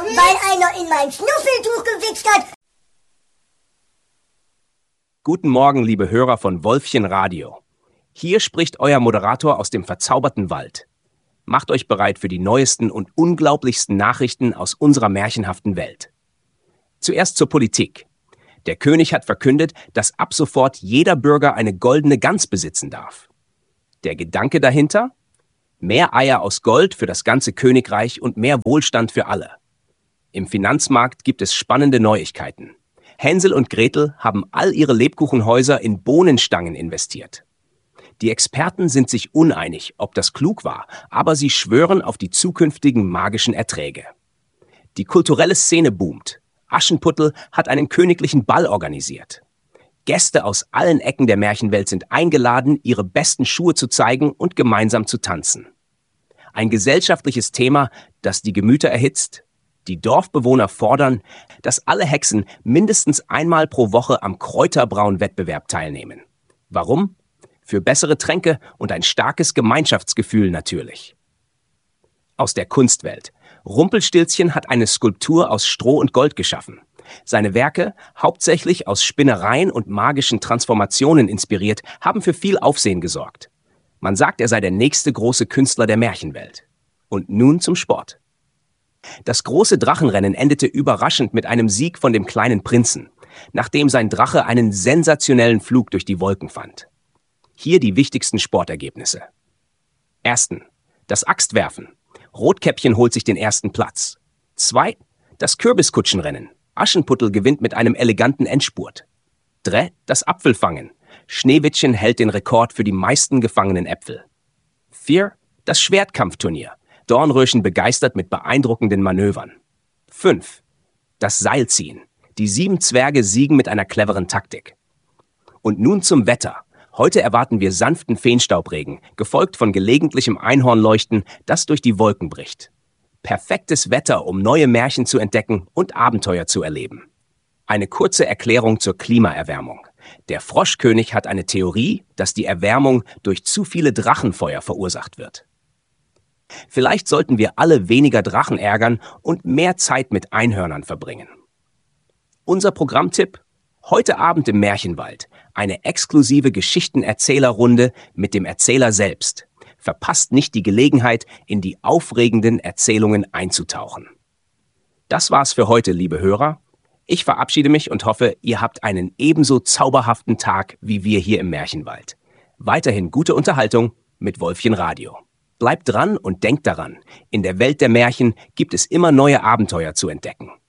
weil einer in mein Schnuffeltuch gewichst hat. Guten Morgen, liebe Hörer von Wolfchen Radio. Hier spricht euer Moderator aus dem verzauberten Wald. Macht euch bereit für die neuesten und unglaublichsten Nachrichten aus unserer märchenhaften Welt. Zuerst zur Politik. Der König hat verkündet, dass ab sofort jeder Bürger eine goldene Gans besitzen darf. Der Gedanke dahinter? Mehr Eier aus Gold für das ganze Königreich und mehr Wohlstand für alle. Im Finanzmarkt gibt es spannende Neuigkeiten. Hänsel und Gretel haben all ihre Lebkuchenhäuser in Bohnenstangen investiert. Die Experten sind sich uneinig, ob das klug war, aber sie schwören auf die zukünftigen magischen Erträge. Die kulturelle Szene boomt. Aschenputtel hat einen königlichen Ball organisiert. Gäste aus allen Ecken der Märchenwelt sind eingeladen, ihre besten Schuhe zu zeigen und gemeinsam zu tanzen. Ein gesellschaftliches Thema, das die Gemüter erhitzt. Die Dorfbewohner fordern, dass alle Hexen mindestens einmal pro Woche am Kräuterbrauen-Wettbewerb teilnehmen. Warum? Für bessere Tränke und ein starkes Gemeinschaftsgefühl natürlich. Aus der Kunstwelt. Rumpelstilzchen hat eine Skulptur aus Stroh und Gold geschaffen. Seine Werke, hauptsächlich aus Spinnereien und magischen Transformationen inspiriert, haben für viel Aufsehen gesorgt. Man sagt, er sei der nächste große Künstler der Märchenwelt. Und nun zum Sport. Das große Drachenrennen endete überraschend mit einem Sieg von dem kleinen Prinzen, nachdem sein Drache einen sensationellen Flug durch die Wolken fand. Hier die wichtigsten Sportergebnisse. 1. Das Axtwerfen. Rotkäppchen holt sich den ersten Platz. 2. Das Kürbiskutschenrennen. Aschenputtel gewinnt mit einem eleganten Endspurt. 3. Das Apfelfangen. Schneewittchen hält den Rekord für die meisten gefangenen Äpfel. 4. Das Schwertkampfturnier. Dornröschen begeistert mit beeindruckenden Manövern. 5. Das Seilziehen. Die 7 Zwerge siegen mit einer cleveren Taktik. Und nun zum Wetter. Heute erwarten wir sanften Feenstaubregen, gefolgt von gelegentlichem Einhornleuchten, das durch die Wolken bricht. Perfektes Wetter, um neue Märchen zu entdecken und Abenteuer zu erleben. Eine kurze Erklärung zur Klimaerwärmung. Der Froschkönig hat eine Theorie, dass die Erwärmung durch zu viele Drachenfeuer verursacht wird. Vielleicht sollten wir alle weniger Drachen ärgern und mehr Zeit mit Einhörnern verbringen. Unser Programmtipp? Heute Abend im Märchenwald. Eine exklusive Geschichtenerzählerrunde mit dem Erzähler selbst. Verpasst nicht die Gelegenheit, in die aufregenden Erzählungen einzutauchen. Das war's für heute, liebe Hörer. Ich verabschiede mich und hoffe, ihr habt einen ebenso zauberhaften Tag wie wir hier im Märchenwald. Weiterhin gute Unterhaltung mit Wolfchen Radio. Bleibt dran und denkt daran, in der Welt der Märchen gibt es immer neue Abenteuer zu entdecken.